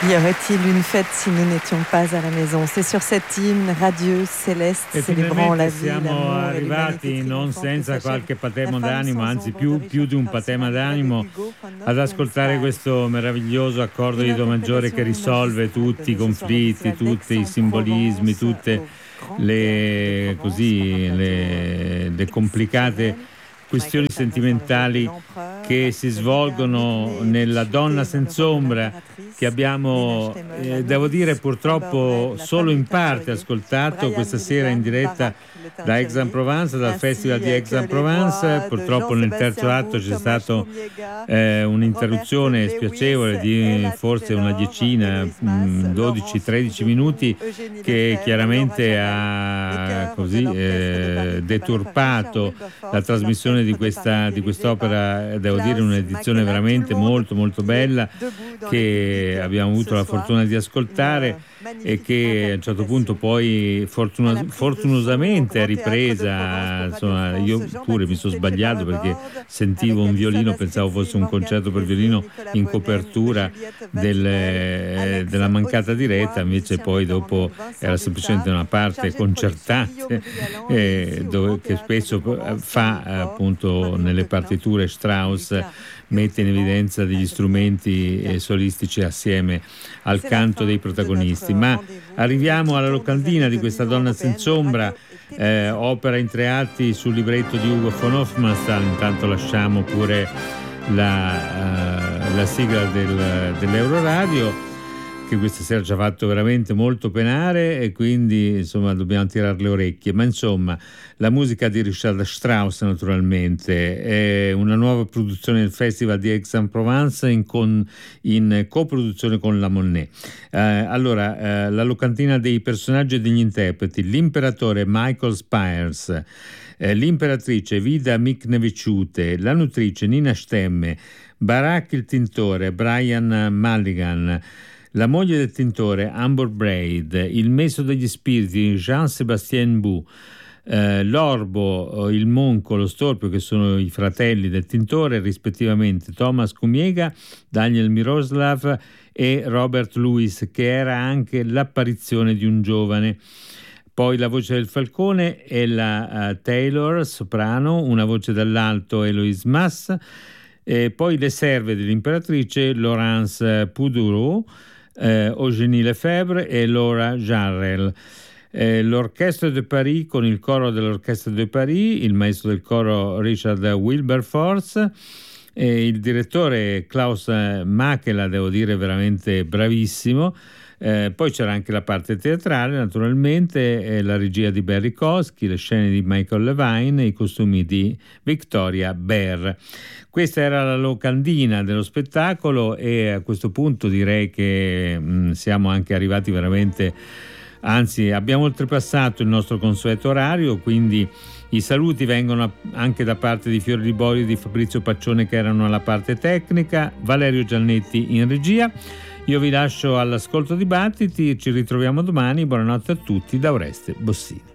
Y aurait-il une fête si nous n'étions pas à la maison? C'est sur cet hymne radieux, céleste, célébrant la vie, siamo l'amour et arrivati l'humanité non triomphante senza che qualche s'achève. patema La femme d'animo, sans anzi ombre de più di un Richard patema Strauss, d'animo Hugo von ad Neuf ascoltare Sky. questo meraviglioso accordo di Do maggiore che risolve tutti i conflitti, tutti i simbolismi, tutte le complicate questioni sentimentali che si svolgono nella Donna senz'ombra, che abbiamo, devo dire, purtroppo solo in parte ascoltato questa sera in diretta da Aix-en-Provence, dal Festival di Aix-en-Provence. Purtroppo nel terzo atto c'è stata un'interruzione spiacevole di forse una decina, 12-13 minuti, che chiaramente ha così deturpato la trasmissione di quest'opera. Devo dire un'edizione veramente molto molto bella, che abbiamo avuto la fortuna di ascoltare e che a un certo punto poi fortunosamente è ripresa. Insomma, io pure mi sono sbagliato perché sentivo un violino, pensavo fosse un concerto per violino in copertura della mancata diretta, invece poi dopo era semplicemente una parte concertante che spesso fa appunto nelle partiture Strauss, mette in evidenza degli strumenti solistici assieme al canto dei protagonisti. Ma arriviamo alla locandina di questa Donna senz'ombra, opera in 3 atti sul libretto di Hugo von Hofmannsthal. Intanto lasciamo pure la sigla dell'Euroradio, che questa sera ci ha fatto veramente molto penare, e quindi insomma dobbiamo tirare le orecchie. Ma insomma, la musica di Richard Strauss naturalmente è una nuova produzione del Festival di Aix-en-Provence in coproduzione con la Monnet. La locandina dei personaggi e degli interpreti: l'imperatore Michael Spires, l'imperatrice Vida Mikneviciute, la nutrice Nina Stemme, Barak il tintore Brian Mulligan, la moglie del tintore Amber Braid, il meso degli spiriti Jean-Sébastien Bou, l'orbo, il monco, lo storpio, che sono i fratelli del tintore, rispettivamente Thomas Kumiega, Daniel Miroslav e Robert Louis, che era anche l'apparizione di un giovane. Poi la voce del falcone è la Taylor, soprano, una voce dall'alto Eloise Mass, e poi le serve dell'imperatrice Laurence Poudreau, Eugénie Lefebvre e Laura Jarrell. L'Orchestre de Paris con il coro dell'Orchestre de Paris, il maestro del coro Richard Wilberforce, il direttore Klaus Makela, devo dire veramente bravissimo. Poi c'era anche la parte teatrale naturalmente, la regia di Barry Kosky, le scene di Michael Levine e i costumi di Victoria Baer. Questa era la locandina dello spettacolo, e a questo punto direi che siamo anche arrivati veramente, anzi abbiamo oltrepassato il nostro consueto orario, quindi i saluti vengono anche da parte di Fiori di Borio e di Fabrizio Paccione, che erano alla parte tecnica, Valerio Giannetti in regia. Io vi lascio all'ascolto di Battiti, ci ritroviamo domani, buonanotte a tutti da Oreste Bossini.